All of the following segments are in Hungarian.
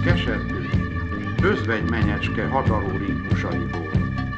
kesertő, özvegy menyecske hadaró ritmusaiból.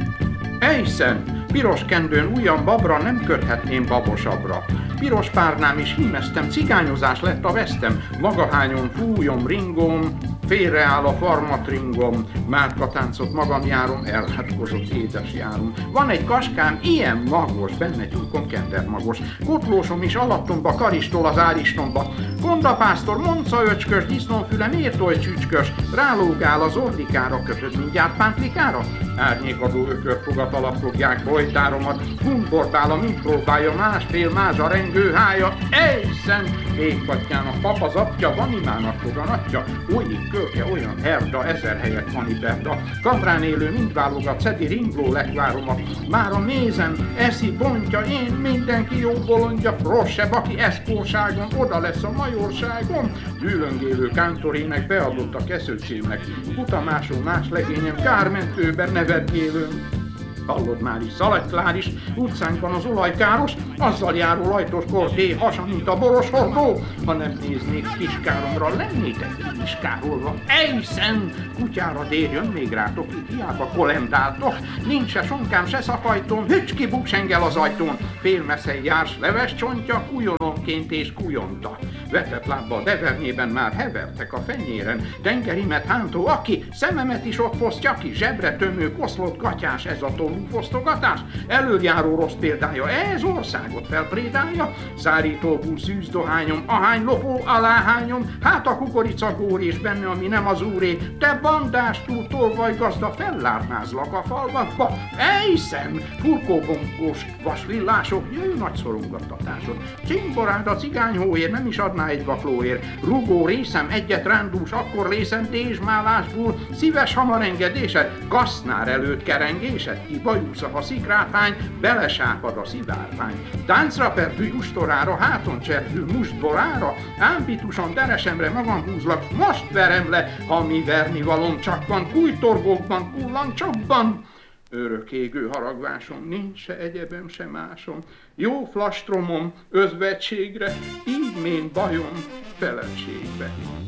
Ejszen, piros kendőn ujjam babra, nem köthetném babosabbra. Piros párnám is hímeztem, cigányozás lett a vesztem, magahányon fújom, ringom, félreáll a farmatringom, márkatáncot magam járom, elhatkozott édes járom. Van egy kaskám, ilyen magos, benne tyúkom kendermagos, kotlósom is alattomba, karistol az áristomba. Kondapásztor, monca öcskös, disznófüle, miért oly csücskös, rálógál az orlikára, kötöd mindjárt pántlikára? Árnyékadó ökörfogat alatt fogják folytáromat, humborbála, mint próbálja, másfél más a rengő hája. Ejszen, égbattyának papazatja, van imának foganatja, újik kölke, olyan herda, ezer helyet van iberda. Kamrán élő mind válogat, szedi ringló lekváromat, már a mézem eszi, bontja, én mindenki jó bolondja, rossebb, aki eszkóságon, oda lesz a majorságom. Dűlöngélő kántorének beadott a keszőcsémnek, futamásó más legényem, kármentőben nevetgélőn. Hallod már is, Szaladtlár is, utcánkban az olajkáros, azzal járó lajtos kordé, hasa, mint a boros hordó. Ha nem néznék kiskáromra, lennétek kiskárolva. Ejszen, kutyára dér, jön még rátok, itt hiába kolendáltok. Nincs se sonkám, se szakajtón, hücski buksengel az ajtón. Félmeszen járs, leves csontja, kujononként és kujonta. Vetett lábbal devernyében már hevertek a fenyéren. Tengerimet hántó, aki szememet is ott fosztja ki, zsebre tömő, koszlott gatyás, ez a fosztogatás, előjáró rossz példája, ez országot felprédálja, szárító szűz dohányom, ahány lopó aláhányom, hát a kukorica gór és benne, ami nem az úré, te bandástól tolvaj gazda, fellárnázlak a falvakba, ejszem, furkóbonkós vasvillások, jöjj nagy szorongattatások, cimborád a cigányhóér, nem is adná egy vaklóér, rugó részem, egyet rándús, akkor lészem dézsmálásból, szíves hamar engedésed, gasznár előtt kerengésed, bajúsza, ha szikráthány, belesápad a szivárvány. Táncra perdű ustorára, háton cserpül mustborára, ámbituson deresemre magam húzlak, most verem le, ha mi verni valom csak van, kújtorgókban, kullancsokban. Örök égő haragvásom, nincs se egyebem, se másom, jó flastromom özvegységre, így mén bajom feleségbe.